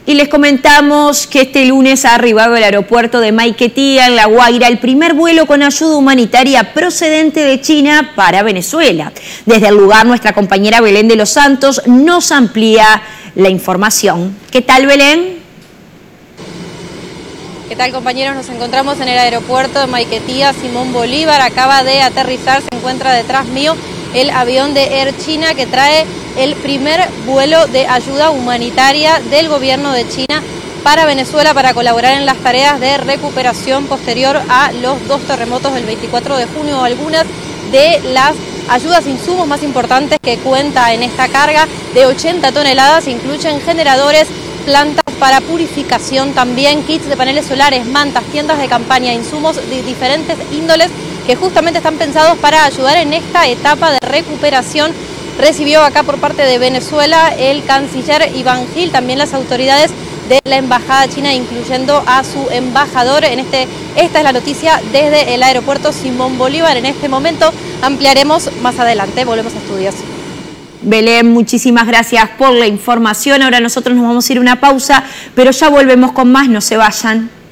Y les comentamos que este lunes ha arribado al aeropuerto de Maiquetía, en La Guaira, el primer vuelo con ayuda humanitaria procedente de China para Venezuela. Desde el lugar, nuestra compañera Belén de los Santos nos amplía la información. ¿Qué tal, Belén? ¿Qué tal, compañeros? Nos encontramos en el aeropuerto de Maiquetía. Simón Bolívar acaba de aterrizar, se encuentra detrás mío el avión de Air China que trae el primer vuelo de ayuda humanitaria del gobierno de China para Venezuela para colaborar en las tareas de recuperación posterior a los dos terremotos del 24 de junio. Algunas de las ayudas insumos más importantes que cuenta en esta carga de 80 toneladas incluyen generadores, plantas para purificación, también kits de paneles solares, mantas, tiendas de campaña, insumos de diferentes índoles que justamente están pensados para ayudar en esta etapa de recuperación. Recibió acá por parte de Venezuela el canciller Iván Gil, también las autoridades de la embajada china, incluyendo a su embajador. Esta es la noticia desde el aeropuerto Simón Bolívar. En este momento ampliaremos más adelante. Volvemos a estudios. Belén, muchísimas gracias por la información. Ahora nosotros nos vamos a ir a una pausa, pero ya volvemos con más, no se vayan.